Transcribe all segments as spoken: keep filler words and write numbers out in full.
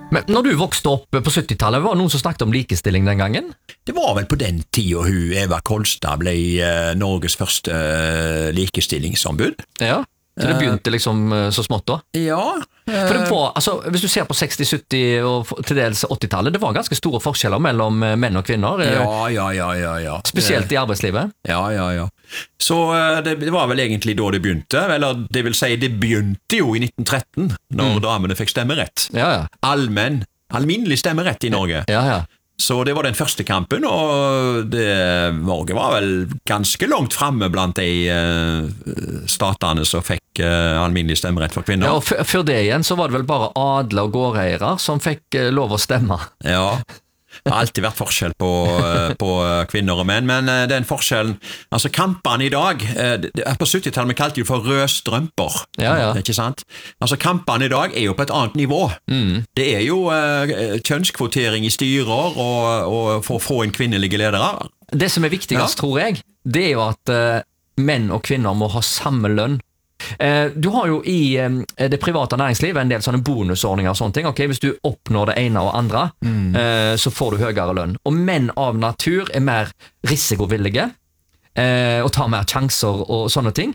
Men når du vokste opp på syttitallet, var det noen som snakket om likestilling den gangen? Det var vel på den tiden hun, Eva Kolstad, ble uh, Norges første uh, likestillingsombud. Ja, så det begynte liksom uh, så smått da? Ja. Uh, For det var, altså, hvis du ser på seksti, sytti og til dels åttitallet, det var ganske store forskjeller mellom uh, menn og kvinner. Uh, ja, ja, ja, ja, ja. Spesielt i arbeidslivet. Ja, ja, ja. Så uh, det, det var vel egentlig da det begynte, eller det vil si, det begynte jo i nitten tretten, når mm. damene fikk stemmerett. Ja, ja. Allmenn, alminnelig stemmerett i Norge. Ja, ja. Så det var den første kampen, og det, Norge var vel ganske langt fremme blant de uh, statene som fikk uh, alminnelig stemmerett for kvinner. Ja, og før det igjen så var det vel bare adler og gårdeiere som fikk uh, lov å stemme. Ja, det har alltid vært forskjell på, uh, på kvinner og menn, men uh, den forskjellen, altså kampene i dag, uh, på syttitallet vi kalte det for røde strømper, ja, ja. Ikke sant? Altså kampene i dag er jo på et annet nivå. Mm. Det er jo uh, kjønnskvotering i styrer og, og for å få inn kvinnelige ledere. Det som er viktigst, ja. Tror jeg, det er jo at uh, menn og kvinner må ha samme lønn. Eh, du har jo i eh, det private næringslivet en del sånne bonusordninger og sånne ting. Ok, hvis du oppnår det ene og andre, mm. eh, så får du høyere lønn. Og menn av natur er mer risikovillige eh, og tar mer sjanser og sånne ting.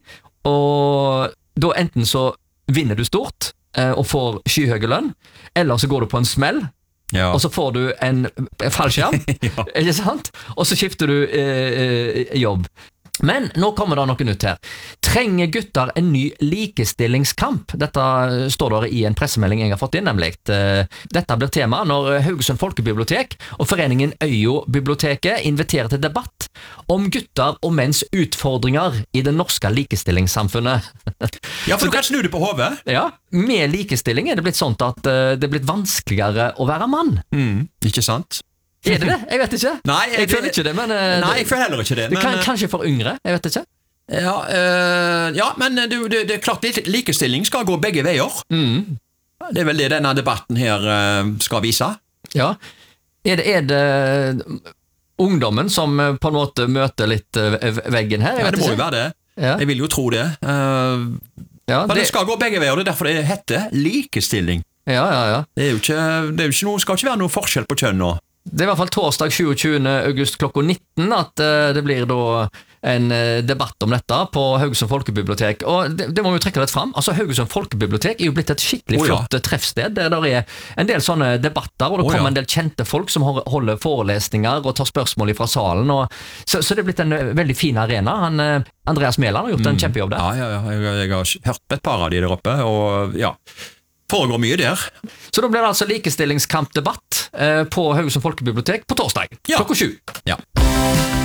Og da enten så vinner du stort eh, og får skyhøye lønn, eller så går du på en smell. Ja. Og så får du en fallskjerm, ja. Ikke sant? Og så skifter du eh, jobb. Men nå kommer det noe nytt her. Trenger gutter en ny likestillingskamp? Dette står der i en pressemelding jeg har fått inn, nemlig. Dette blir tema når Haugesund Folkebibliotek og foreningen Øyo-biblioteket inviterer til debatt om gutter og menns utfordringer i det norske likestillingssamfunnet. Ja, for du kan snu det på hodet. Ja, med likestilling er det blitt sånn at det er blitt vanskeligere å være mann. Mm, ikke sant? Er det det? Jeg vet ikke. Nei, jeg, jeg føler ikke det, men... Nei, jeg føler heller ikke det. det men, kan, kanskje for yngre, jeg vet ikke. Ja, øh, ja men det, det, det er klart likestilling skal gå begge veier. Mm. Det er vel det denne debatten her øh, skal vise. Ja. Er det, er det ungdommen som på en måte møter litt veggen her? Jeg ja, vet det må ikke. jo være det. Ja. Jeg vil jo tro det. Uh, ja, men det... det skal gå begge veier, det er derfor det heter likestilling. Ja, ja, ja. Det er jo ikke, det er jo ikke noe, skal ikke være noe forskjell på kjønn nå. Det er i hvert fall torsdag tjueogtyvende august klokka nitten at uh, det blir da en uh, debatt om dette på Haugesund Folkebibliotek. Og det, det må vi jo trekke litt fram. Altså Haugesund Folkebibliotek er jo blitt et skikkelig oh, ja. flott treffsted. Der der er en del sånne debatter, og det oh, kommer ja. en del kjente folk som holder forelesninger og tar spørsmål fra salen. Og, så, så det er blitt en veldig fin arena. Han, uh, Andreas Mæland har gjort en mm. kjempejobb der. Ja, ja, ja. Jeg, jeg har hørt et par av de der oppe, og ja... foregår mye der. Så da blir det altså likestillingskampdebatt eh, på Haugesund Folkebibliotek på torsdag, ja. klokka sju. Ja.